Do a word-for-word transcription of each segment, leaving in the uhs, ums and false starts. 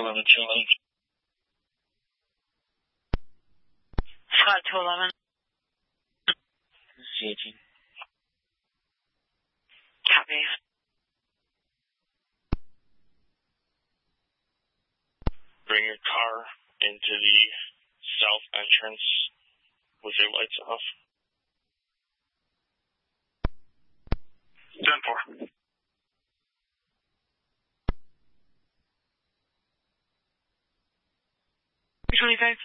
eleven two eleven. Scott two eleven. C eighteen. Copy. Bring your car into the south entrance with your lights off. ten four. twenty-five.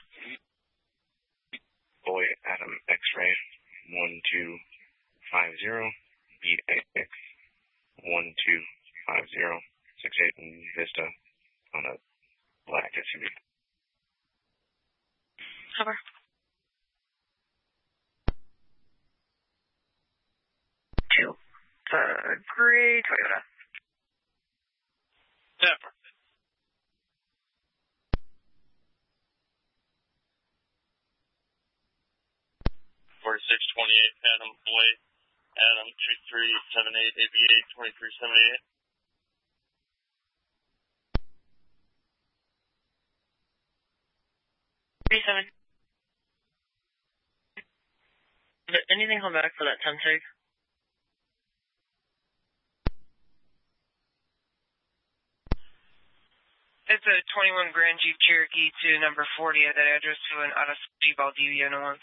Boy, Adam, X-ray, one two five zero, B X, one two five zero, six eight in Vista on a black S U V. Cover. Two. The gray Toyota. Zephyr. forty-six twenty-eight, Adam Boyd, Adam two three seven eight, A B eight twenty-three seventy-eight. thirty-seven. Is there anything hold back for that ten sig? It's a twenty-one Grand Jeep Cherokee to number forty at that address to an out of speed Valdivia, no one.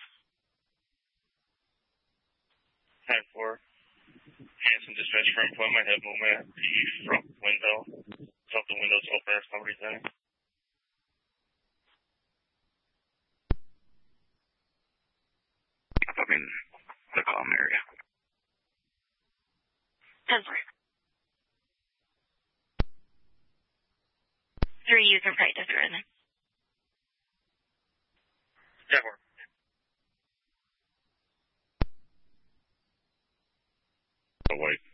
ten four. Hanson dispatch for employment. I have movement at the front window. So the window's open if somebody's in. I'm in the common area. ten four. Three user practice written. ten four. The white